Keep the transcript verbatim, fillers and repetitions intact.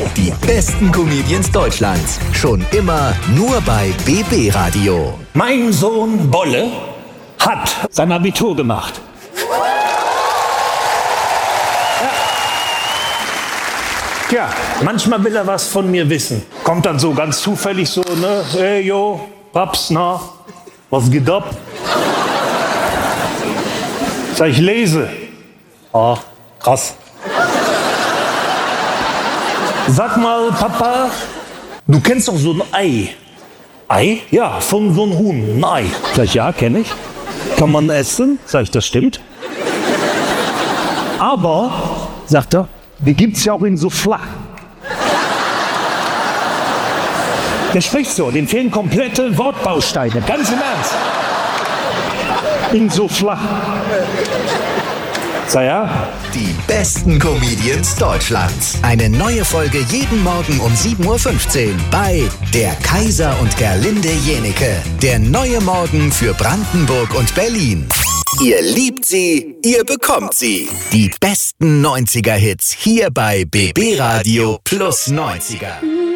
Die besten Comedians Deutschlands. Schon immer nur bei B B Radio. Mein Sohn Bolle hat sein Abitur gemacht. Ja. ja, manchmal will er was von mir wissen. Kommt dann so ganz zufällig so, ne? Hey, yo, Paps, na, was geht ab? Sag ich, lese. Ah, krass. Sag mal, Papa, du kennst doch so ein Ei. Ei? Ja, von so einem Huhn, ein Ei. Sag ich, ja, kenne ich. Kann man essen? Sag ich, das stimmt. Aber, sagt er, die gibt's ja auch in so flach. Der spricht so, dem fehlen komplette Wortbausteine, ganz im Ernst. In so flach. Sag ja. Die besten Comedians Deutschlands. Eine neue Folge jeden Morgen um sieben Uhr fünfzehn bei Der Kaiser und Gerlinde Jenecke. Der neue Morgen für Brandenburg und Berlin. Ihr liebt sie, ihr bekommt sie. Die besten neunziger Hits hier bei B B Radio Plus neunziger.